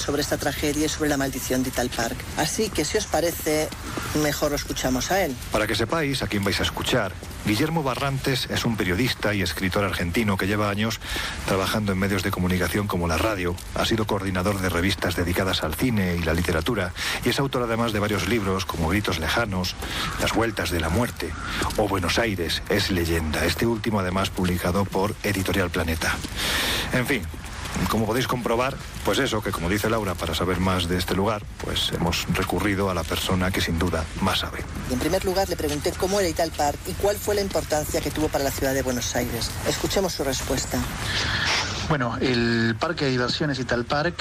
sobre esta tragedia y sobre la maldición de Eaton Park. Así que, si os parece, mejor lo escuchamos a él. Para que sepáis a quién vais a escuchar, Guillermo Barrantes es un periodista y escritor argentino que lleva años trabajando en medios de comunicación como la radio. Ha sido coordinador de revistas dedicadas al cine y la literatura y es autor además de varios libros como Gritos lejanos, Las vueltas de la muerte o Buenos Aires es leyenda. Este último además publicado por Editorial Planeta. En fin, como podéis comprobar, pues eso, que como dice Laura, para saber más de este lugar, pues hemos recurrido a la persona que sin duda más sabe. En primer lugar, le pregunté cómo era Eaton Park y cuál fue la importancia que tuvo para la ciudad de Buenos Aires. Escuchemos su respuesta. Bueno, el parque de diversiones Eaton Park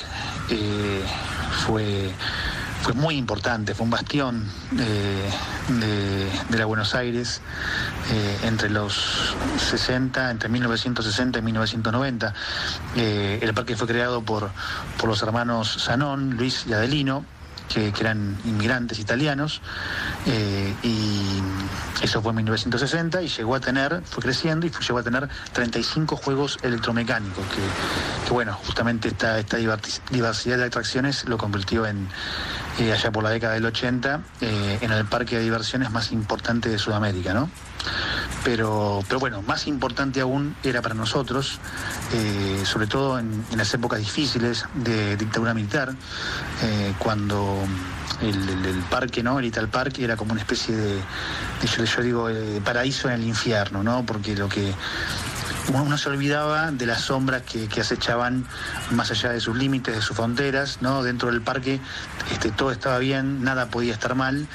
fue muy importante, fue un bastión de la Buenos Aires entre los 60, entre 1960 y 1990. El parque fue creado por los hermanos Zanón, Luis y Adelino, que eran inmigrantes italianos, y eso fue en 1960 y fue creciendo y llegó a tener 35 juegos electromecánicos, que bueno, justamente esta diversidad de atracciones lo convirtió en, allá por la década del 80, en el parque de diversiones más importante de Sudamérica, ¿no? Pero bueno, más importante aún era para nosotros, sobre todo en las épocas difíciles de dictadura militar, cuando el parque, ¿no? El Eaton Park era como una especie de yo digo, paraíso en el infierno, ¿no? Porque uno se olvidaba de las sombras que acechaban más allá de sus límites, de sus fronteras, ¿no? Dentro del parque todo estaba bien, nada podía estar mal,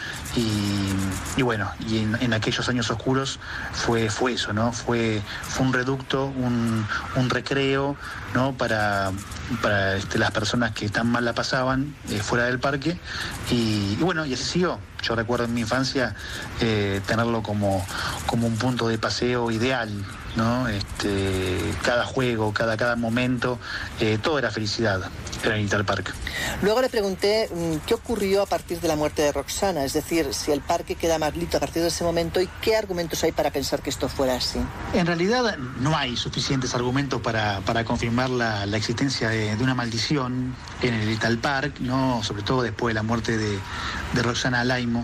y bueno, y en aquellos años oscuros fue eso, ¿no? Fue un reducto, un recreo, ¿no? Para las personas que tan mal la pasaban fuera del parque, y bueno, y así siguió. Yo recuerdo en mi infancia tenerlo como un punto de paseo ideal, ¿no? Cada juego, cada momento, todo era felicidad en el Eaton Park. Luego le pregunté qué ocurrió a partir de la muerte de Roxana, es decir, si el parque queda maldito a partir de ese momento y qué argumentos hay para pensar que esto fuera así. En realidad no hay suficientes argumentos para confirmar la existencia de una maldición en el Eaton Park, ¿no? Sobre todo después de la muerte de Roxana Alaimo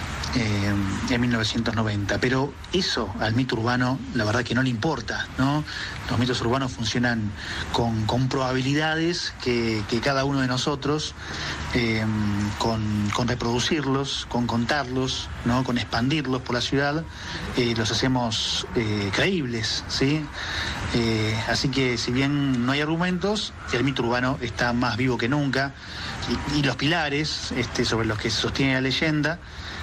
en 1990, pero eso al mito urbano la verdad que no le importa, ¿no? Los mitos urbanos funcionan con probabilidades que cada uno de nosotros, con reproducirlos, con contarlos, ¿no? Con expandirlos por la ciudad, los hacemos creíbles, ¿sí? Así que si bien no hay argumentos, el mito urbano está más vivo que nunca, y los pilares sobre los que se sostiene la leyenda,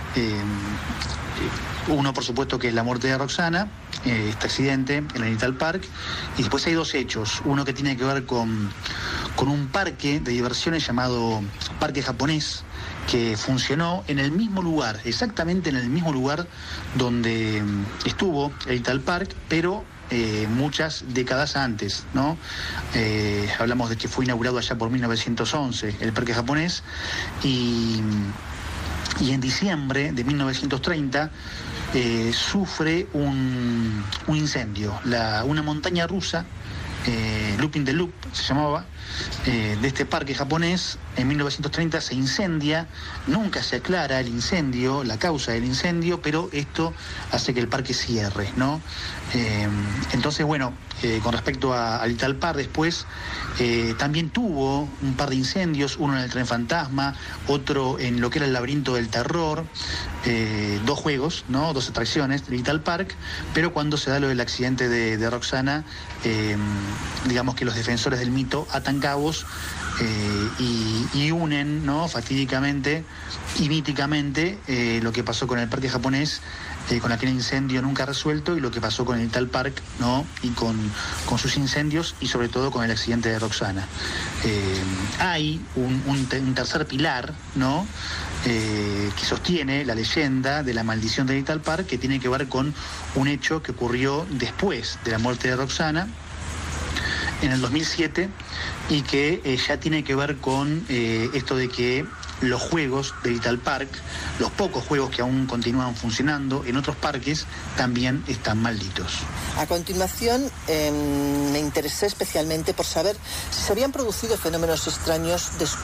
uno por supuesto que es la muerte de Roxana, este accidente en el Eaton Park, y después hay dos hechos, uno que tiene que ver con un parque de diversiones llamado Parque Japonés, que funcionó en el mismo lugar, exactamente en el mismo lugar donde estuvo el Eaton Park, pero muchas décadas antes, ¿no? Hablamos de que fue inaugurado allá por 1911 el Parque Japonés, y en diciembre de 1930 sufre un incendio. Una montaña rusa, Looping the Loop se llamaba, de este parque japonés, en 1930 se incendia, nunca se aclara el incendio, la causa del incendio, pero esto hace que el parque cierre, ¿no? Entonces, bueno, con respecto al Eaton Park después, también tuvo un par de incendios, uno en el Tren Fantasma, otro en lo que era el Laberinto del Terror, dos juegos, ¿no? Dos atracciones del Eaton Park, pero cuando se da lo del accidente de Roxana, digamos que los defensores del mito atan cabos y unen, ¿no? Fatídicamente y míticamente lo que pasó con el parque japonés, con aquel incendio nunca resuelto, y lo que pasó con el Eaton Park, ¿no? Y con sus incendios, y sobre todo con el accidente de Roxana. Hay un tercer pilar, ¿no? Que sostiene la leyenda de la maldición de Eaton Park, que tiene que ver con un hecho que ocurrió después de la muerte de Roxana, en el 2007, y que ya tiene que ver con esto de que los juegos de Eaton Park, los pocos juegos que aún continúan funcionando en otros parques, también están malditos. A continuación, me interesé especialmente por saber si se habían producido fenómenos extraños después